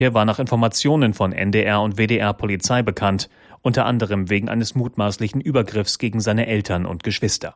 Er war nach Informationen von NDR und WDR Polizei bekannt, unter anderem wegen eines mutmaßlichen Übergriffs gegen seine Eltern und Geschwister.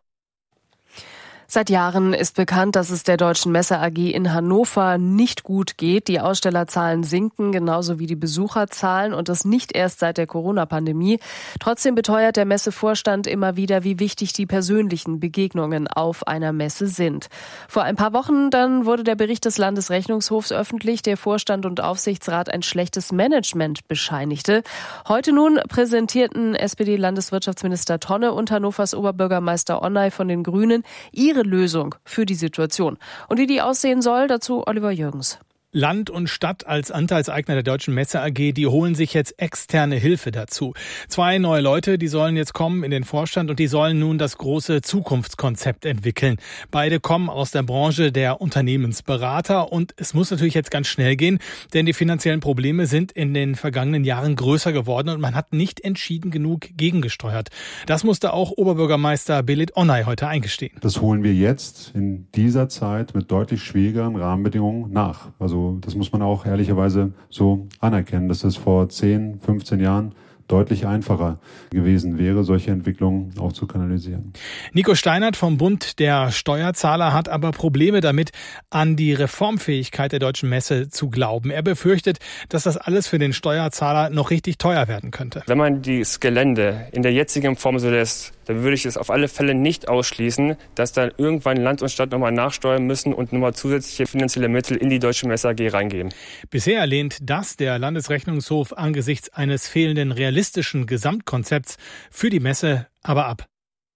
Seit Jahren ist bekannt, dass es der Deutschen Messe AG in Hannover nicht gut geht. Die Ausstellerzahlen sinken, genauso wie die Besucherzahlen, und das nicht erst seit der Corona-Pandemie. Trotzdem beteuert der Messevorstand immer wieder, wie wichtig die persönlichen Begegnungen auf einer Messe sind. Vor ein paar Wochen dann wurde der Bericht des Landesrechnungshofs öffentlich, der Vorstand und Aufsichtsrat ein schlechtes Management bescheinigte. Heute nun präsentierten SPD-Landeswirtschaftsminister Tonne und Hannovers Oberbürgermeister Onnay von den Grünen ihre Lösung für die Situation. Und wie die aussehen soll, dazu Oliver Jürgens. Land und Stadt als Anteilseigner der Deutschen Messe AG, die holen sich jetzt externe Hilfe dazu. 2 neue Leute, die sollen jetzt kommen in den Vorstand und die sollen nun das große Zukunftskonzept entwickeln. Beide kommen aus der Branche der Unternehmensberater und es muss natürlich jetzt ganz schnell gehen, denn die finanziellen Probleme sind in den vergangenen Jahren größer geworden und man hat nicht entschieden genug gegengesteuert. Das musste auch Oberbürgermeister Belit Onnay heute eingestehen. Das holen wir jetzt in dieser Zeit mit deutlich schwierigeren Rahmenbedingungen nach. Also das muss man auch ehrlicherweise so anerkennen, dass es vor 10, 15 Jahren deutlich einfacher gewesen wäre, solche Entwicklungen auch zu kanalisieren. Nico Steinert vom Bund der Steuerzahler hat aber Probleme damit, an die Reformfähigkeit der Deutschen Messe zu glauben. Er befürchtet, dass das alles für den Steuerzahler noch richtig teuer werden könnte. Wenn man das Gelände in der jetzigen Form so lässt, dann würde ich es auf alle Fälle nicht ausschließen, dass dann irgendwann Land und Stadt nochmal nachsteuern müssen und nochmal zusätzliche finanzielle Mittel in die Deutsche Messe AG reingeben. Bisher lehnt das der Landesrechnungshof angesichts eines fehlenden realistischen Gesamtkonzepts für die Messe aber ab.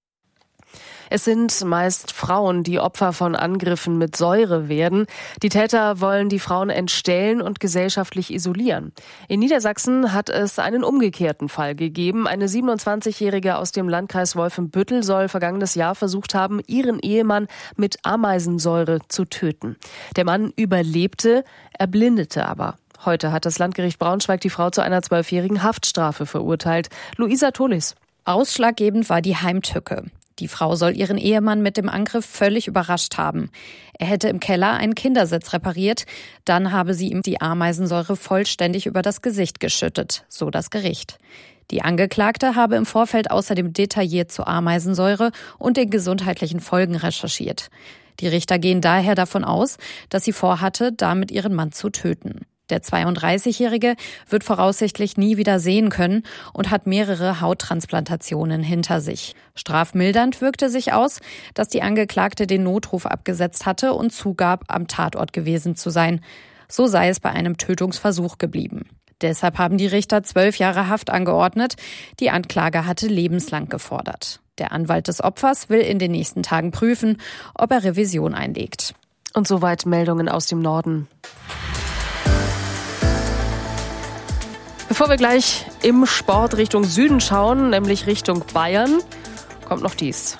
Es sind meist Frauen, die Opfer von Angriffen mit Säure werden. Die Täter wollen die Frauen entstellen und gesellschaftlich isolieren. In Niedersachsen hat es einen umgekehrten Fall gegeben. Eine 27-Jährige aus dem Landkreis Wolfenbüttel soll vergangenes Jahr versucht haben, ihren Ehemann mit Ameisensäure zu töten. Der Mann überlebte, erblindete aber. Heute hat das Landgericht Braunschweig die Frau zu einer 12-jährigen Haftstrafe verurteilt. Luisa Tolis. Ausschlaggebend war die Heimtücke. Die Frau soll ihren Ehemann mit dem Angriff völlig überrascht haben. Er hätte im Keller einen Kindersitz repariert, dann habe sie ihm die Ameisensäure vollständig über das Gesicht geschüttet, so das Gericht. Die Angeklagte habe im Vorfeld außerdem detailliert zur Ameisensäure und den gesundheitlichen Folgen recherchiert. Die Richter gehen daher davon aus, dass sie vorhatte, damit ihren Mann zu töten. Der 32-Jährige wird voraussichtlich nie wieder sehen können und hat mehrere Hauttransplantationen hinter sich. Strafmildernd wirkte sich aus, dass die Angeklagte den Notruf abgesetzt hatte und zugab, am Tatort gewesen zu sein. So sei es bei einem Tötungsversuch geblieben. Deshalb haben die Richter 12 Jahre Haft angeordnet. Die Anklage hatte lebenslang gefordert. Der Anwalt des Opfers will in den nächsten Tagen prüfen, ob er Revision einlegt. Und soweit Meldungen aus dem Norden. Bevor wir gleich im Sport Richtung Süden schauen, nämlich Richtung Bayern, kommt noch dies.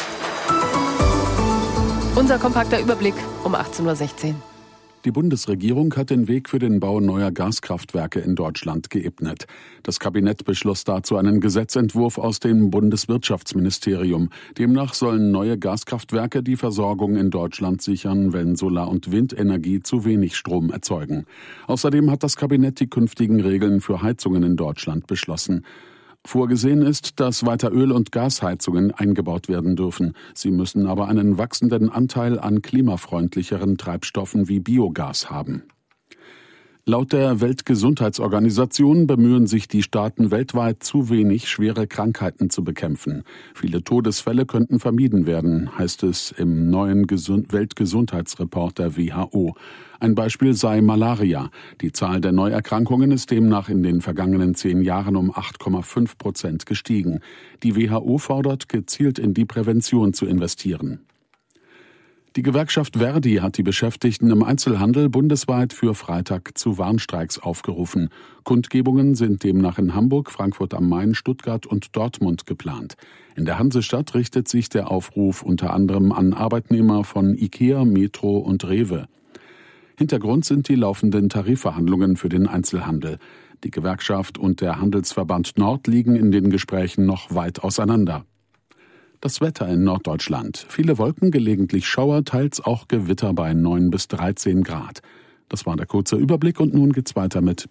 Unser kompakter Überblick um 18.16 Uhr. Die Bundesregierung hat den Weg für den Bau neuer Gaskraftwerke in Deutschland geebnet. Das Kabinett beschloss dazu einen Gesetzentwurf aus dem Bundeswirtschaftsministerium. Demnach sollen neue Gaskraftwerke die Versorgung in Deutschland sichern, wenn Solar- und Windenergie zu wenig Strom erzeugen. Außerdem hat das Kabinett die künftigen Regeln für Heizungen in Deutschland beschlossen. Vorgesehen ist, dass weiter Öl- und Gasheizungen eingebaut werden dürfen. Sie müssen aber einen wachsenden Anteil an klimafreundlicheren Treibstoffen wie Biogas haben. Laut der Weltgesundheitsorganisation bemühen sich die Staaten weltweit zu wenig, schwere Krankheiten zu bekämpfen. Viele Todesfälle könnten vermieden werden, heißt es im neuen Weltgesundheitsreport der WHO. Ein Beispiel sei Malaria. Die Zahl der Neuerkrankungen ist demnach in den vergangenen 10 Jahren um 8,5% gestiegen. Die WHO fordert, gezielt in die Prävention zu investieren. Die Gewerkschaft Verdi hat die Beschäftigten im Einzelhandel bundesweit für Freitag zu Warnstreiks aufgerufen. Kundgebungen sind demnach in Hamburg, Frankfurt am Main, Stuttgart und Dortmund geplant. In der Hansestadt richtet sich der Aufruf unter anderem an Arbeitnehmer von IKEA, Metro und Rewe. Hintergrund sind die laufenden Tarifverhandlungen für den Einzelhandel. Die Gewerkschaft und der Handelsverband Nord liegen in den Gesprächen noch weit auseinander. Das Wetter in Norddeutschland. Viele Wolken, gelegentlich Schauer, teils auch Gewitter bei 9 bis 13 Grad. Das war der kurze Überblick und nun geht's weiter mit